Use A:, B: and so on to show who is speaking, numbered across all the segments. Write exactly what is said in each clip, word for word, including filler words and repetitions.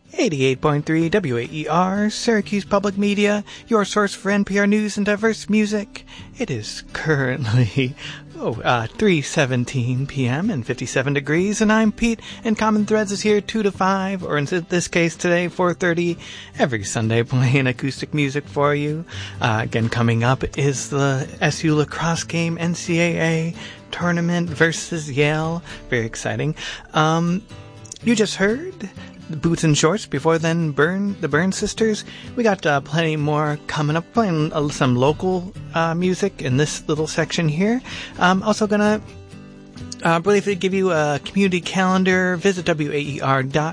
A: eighty-eight point three W A E R, Syracuse Public Media, your source for N P R news and diverse music. It is currently oh, uh, three seventeen p.m. and fifty-seven degrees, and I'm Pete, and Common Threads is here two to five, or in this case today, four thirty, every Sunday, playing acoustic music for you. Uh, again, coming up is the S U lacrosse game, N C double A tournament versus Yale. Very exciting. Um, you just heard Boots and Shorts, before then Burn, the Burn Sisters. We got uh, plenty more coming up, playing uh, some local uh, music in this little section here. I'm also going to uh, briefly give you a community calendar. Visit W A E R dot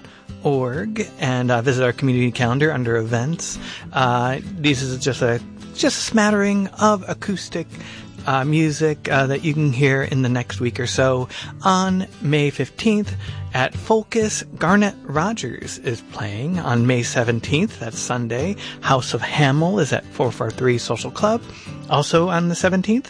A: org and uh, visit our community calendar under events. Uh, this is just a, just a smattering of acoustic Uh, music uh, that you can hear in the next week or so. On May fifteenth at Focus, Garnet Rogers is playing. On May seventeenth, that's Sunday, House of Hamel is at four forty-three Social Club. Also on the seventeenth,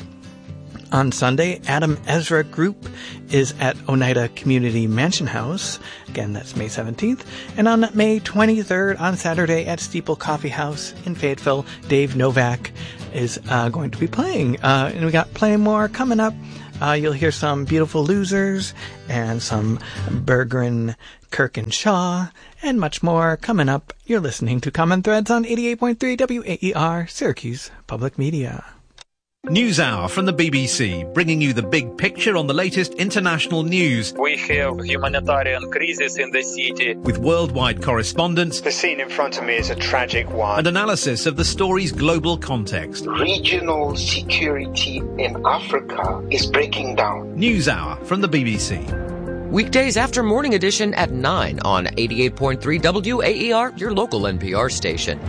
A: on Sunday, Adam Ezra Group is at Oneida Community Mansion House. Again, that's May seventeenth. And on May twenty-third, on Saturday, at Steeple Coffee House in Fayetteville, Dave Novak is uh, going to be playing. Uh, and we got plenty more coming up. Uh, you'll hear some Beautiful Losers and some Bergeron, Kirk and Shaw, and much more coming up. You're listening to Common Threads on eighty-eight point three W A E R, Syracuse Public Media.
B: News Hour from the B B C, bringing you the big picture on the latest international news.
C: We have humanitarian crisis in the city.
B: With worldwide correspondence.
D: The scene in front of me is a tragic one.
B: And analysis of the story's global context.
E: Regional security in Africa is breaking down.
B: News Hour from the B B C.
F: Weekdays after Morning Edition at nine on eighty-eight point three W A E R, your local N P R station.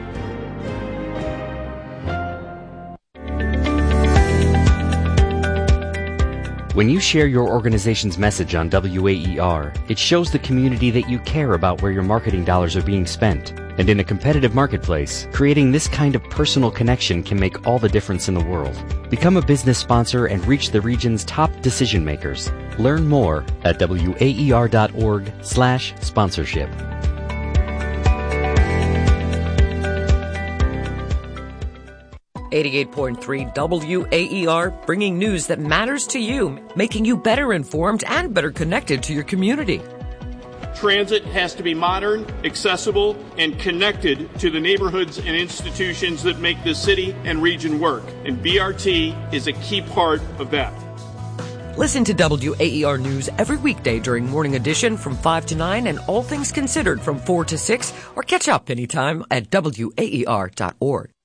G: When you share your organization's message on W A E R, it shows the community that you care about where your marketing dollars are being spent. And in a competitive marketplace, creating this kind of personal connection can make all the difference in the world. Become a business sponsor and reach the region's top decision makers. Learn more at W A E R dot org slash sponsorship.
F: eighty-eight point three W A E R, bringing news that matters to you, making you better informed and better connected to your community.
H: Transit has to be modern, accessible, and connected to the neighborhoods and institutions that make this city and region work. And B R T is a key part of that.
F: Listen to W A E R News every weekday during Morning Edition from five to nine and All Things Considered from four to six, or catch up anytime at W A E R dot org.